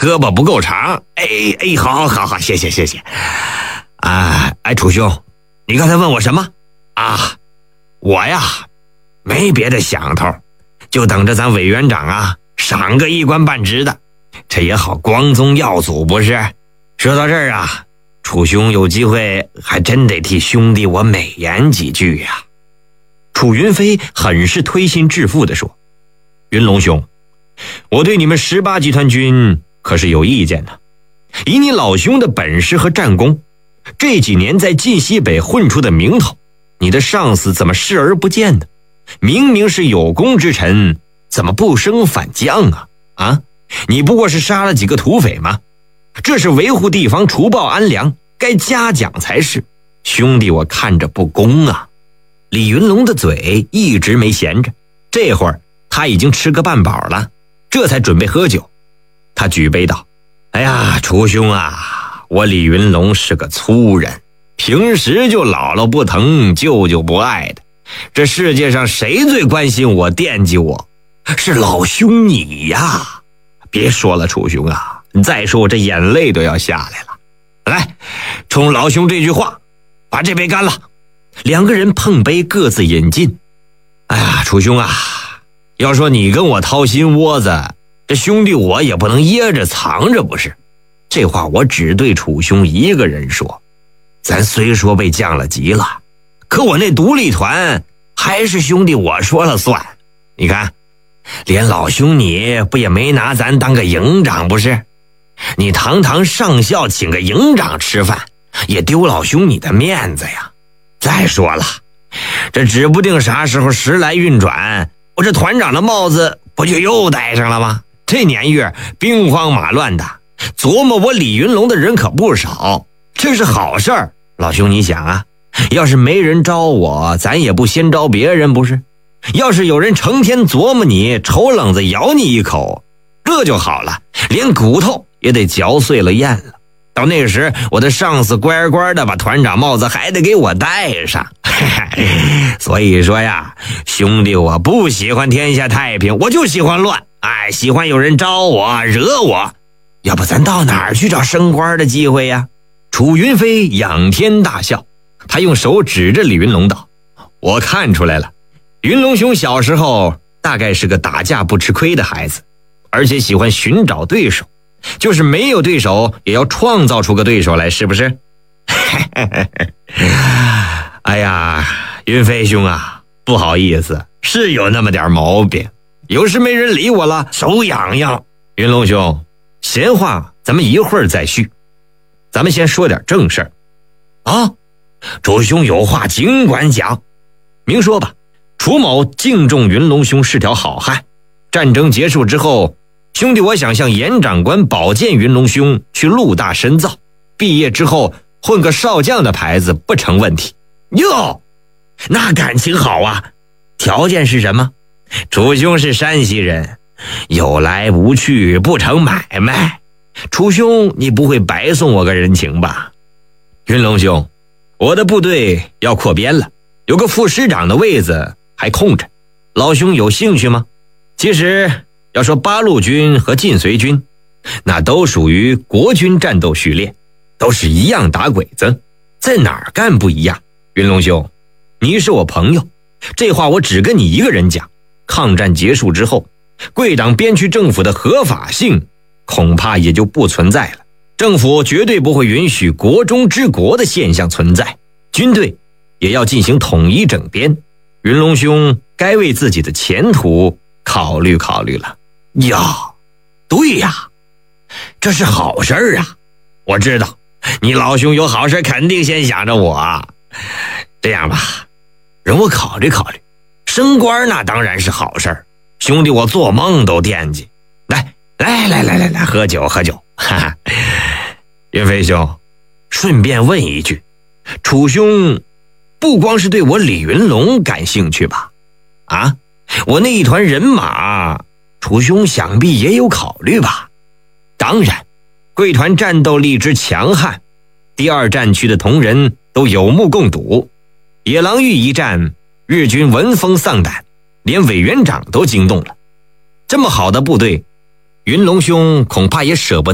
胳膊不够长。好，谢谢。楚兄，你刚才问我什么？我呀，没别的想头，就等着咱委员长啊赏个一官半职的，这也好光宗耀祖不是？说到这儿啊，楚兄有机会还真得替兄弟我美言几句呀。楚云飞很是推心置腹地说：云龙兄，我对你们18集团军可是有意见的。以你老兄的本事和战功，这几年在晋西北混出的名头，你的上司怎么视而不见呢？明明是有功之臣，怎么不升反降啊？你不过是杀了几个土匪吗？这是维护地方除暴安良，该嘉奖才是。兄弟我看着不公啊。李云龙的嘴一直没闲着，这会儿他已经吃个半饱了，这才准备喝酒。他举杯道：楚兄啊，我李云龙是个粗人，平时就姥姥不疼舅舅不爱的，这世界上谁最关心我惦记我？是老兄你呀。别说了楚兄啊，再说我这眼泪都要下来了。来，冲老兄这句话把这杯干了。两个人碰杯各自饮尽。楚兄啊，要说你跟我掏心窝子，这兄弟我也不能掖着藏着不是？这话我只对楚兄一个人说。咱虽说被降了级了，可我那独立团还是兄弟我说了算。你看，连老兄你不也没拿咱当个营长不是？你堂堂上校请个营长吃饭，也丢老兄你的面子呀。再说了，这指不定啥时候时来运转，我这团长的帽子不就又戴上了吗？这年月兵荒马乱的，琢磨我李云龙的人可不少，这是好事儿。老兄你想啊，要是没人招我，咱也不先招别人不是？要是有人成天琢磨你，瞅冷子咬你一口，这就好了，连骨头也得嚼碎了咽了。到那时，我的上司乖乖的把团长帽子还得给我戴上。所以说呀，兄弟我不喜欢天下太平，我就喜欢乱，喜欢有人招我惹我。要不咱到哪儿去找升官的机会呀？楚云飞仰天大笑，他用手指着李云龙道：我看出来了，云龙兄小时候大概是个打架不吃亏的孩子，而且喜欢寻找对手，就是没有对手也要创造出个对手来，是不是？云飞兄啊，不好意思，是有那么点毛病，有时没人理我了，手痒痒。云龙兄，闲话咱们一会儿再续，咱们先说点正事儿。楚兄有话尽管讲。明说吧，楚某敬重云龙兄是条好汉，战争结束之后，兄弟我想向严长官保荐云龙兄去陆大深造，毕业之后混个少将的牌子不成问题。哟，那感情好啊，条件是什么？楚兄是山西人，有来无去不成买卖，楚兄你不会白送我个人情吧？云龙兄，我的部队要扩编了，有个副师长的位子还空着，老兄有兴趣吗？其实要说八路军和晋绥军，那都属于国军战斗序列，都是一样打鬼子，在哪儿干不一样？云龙兄，你是我朋友，这话我只跟你一个人讲。抗战结束之后，贵党边区政府的合法性恐怕也就不存在了，政府绝对不会允许国中之国的现象存在，军队也要进行统一整编。云龙兄该为自己的前途考虑考虑了。对呀，这是好事儿啊！我知道你老兄有好事肯定先想着我。这样吧，容我考虑考虑，升官那当然是好事儿，兄弟我做梦都惦记。来，喝酒喝酒。云飞兄，顺便问一句，楚兄不光是对我李云龙感兴趣吧？我那一团人马，楚兄想必也有考虑吧？当然，贵团战斗力之强悍，第二战区的同仁都有目共睹。野狼峪一战，日军闻风丧胆，连委员长都惊动了。这么好的部队，云龙兄恐怕也舍不得